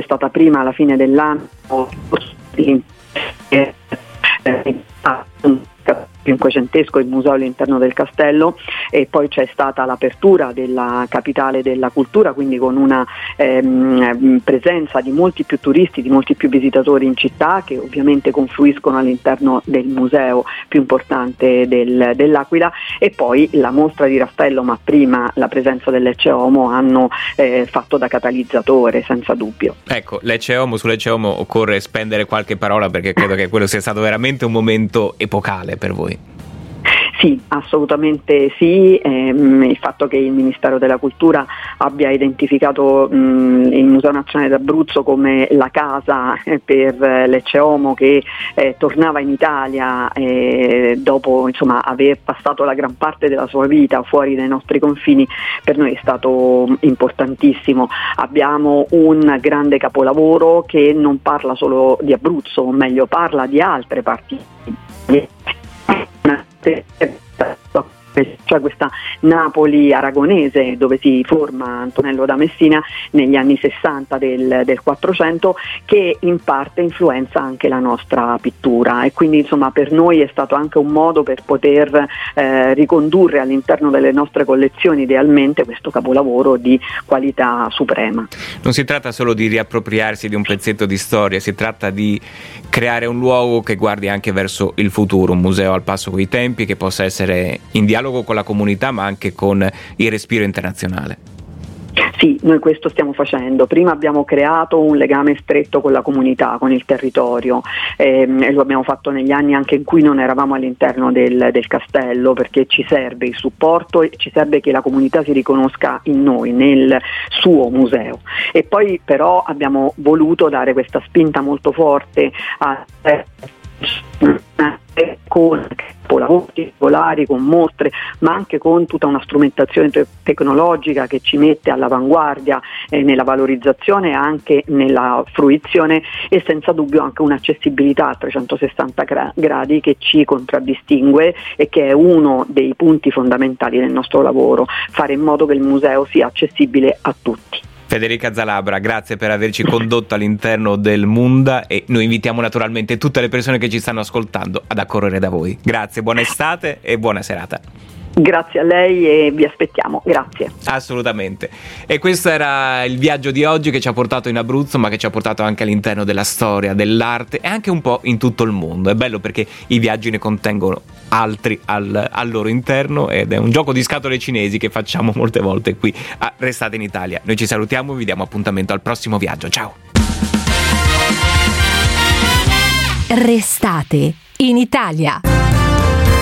stata prima alla fine dell'anno cinquecentesco il museo all'interno del castello, e poi c'è stata l'apertura della capitale della cultura, quindi con una presenza di molti più turisti, di molti più visitatori in città, che ovviamente confluiscono all'interno del museo più importante dell'Aquila, e poi la mostra di Raffaello, ma prima la presenza dell'Ecce Homo hanno fatto da catalizzatore, senza dubbio. Ecco, sull'Ecce Homo occorre spendere qualche parola, perché credo che quello sia stato veramente un momento epocale per voi. Sì, assolutamente sì. Il fatto che il Ministero della Cultura abbia identificato il Museo Nazionale d'Abruzzo come la casa per l'Ecce Homo, che tornava in Italia dopo aver passato la gran parte della sua vita fuori dai nostri confini, per noi è stato importantissimo. Abbiamo un grande capolavoro che non parla solo di Abruzzo, o meglio parla di altre parti, cioè questa Napoli aragonese dove si forma Antonello da Messina negli anni 60 del 400, che in parte influenza anche la nostra pittura, e quindi per noi è stato anche un modo per poter ricondurre all'interno delle nostre collezioni idealmente questo capolavoro di qualità suprema. Non si tratta solo di riappropriarsi di un pezzetto di storia, si tratta di creare un luogo che guardi anche verso il futuro, un museo al passo coi tempi, che possa essere in dialogo con la comunità ma anche con il respiro internazionale. Sì, noi questo stiamo facendo. Prima abbiamo creato un legame stretto con la comunità, con il territorio, e lo abbiamo fatto negli anni anche in cui non eravamo all'interno del castello, perché ci serve il supporto e ci serve che la comunità si riconosca in noi, nel suo museo. E poi però abbiamo voluto dare questa spinta molto forte con capolavori particolari, con mostre, ma anche con tutta una strumentazione tecnologica che ci mette all'avanguardia nella valorizzazione e anche nella fruizione, e senza dubbio anche un'accessibilità a 360 gradi che ci contraddistingue e che è uno dei punti fondamentali del nostro lavoro, fare in modo che il museo sia accessibile a tutti. Federica Zalabra, grazie per averci condotto all'interno del Munda, e noi invitiamo naturalmente tutte le persone che ci stanno ascoltando ad accorrere da voi. Grazie, buona estate e buona serata. Grazie a lei e vi aspettiamo, grazie. Assolutamente. E questo era il viaggio di oggi, che ci ha portato in Abruzzo, ma che ci ha portato anche all'interno della storia, dell'arte e anche un po' in tutto il mondo. È bello perché i viaggi ne contengono altri al loro interno, ed è un gioco di scatole cinesi che facciamo molte volte qui a Restate in Italia. Noi ci salutiamo e vi diamo appuntamento al prossimo viaggio. Ciao. Restate in Italia.